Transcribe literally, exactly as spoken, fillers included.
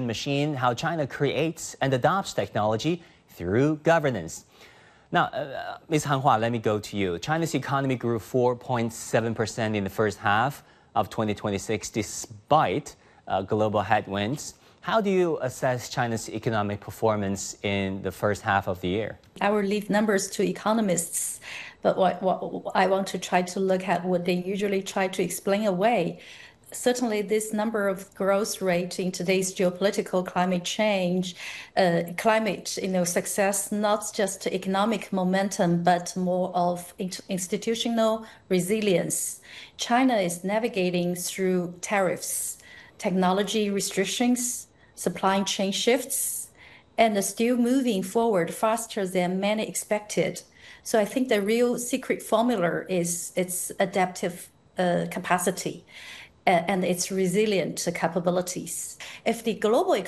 machine, how China creates and adopts technology through governance. Now, uh, Miz Han Hua, let me go to you. China's economy grew four point seven percent in the first half of twenty twenty-six despite uh, global headwinds. How do you assess China's economic performance in the first half of the year? I will leave numbers to economists, but what, what I want to try to look at what they usually try to explain away. Certainly, this number of growth rate in today's geopolitical climate change, uh, climate, you know, success, not just economic momentum, but more of institutional resilience. China is navigating through tariffs, technology restrictions, supply chain shifts, and still moving forward faster than many expected. So I think the real secret formula is its adaptive uh, capacity and its resilient capabilities. If the global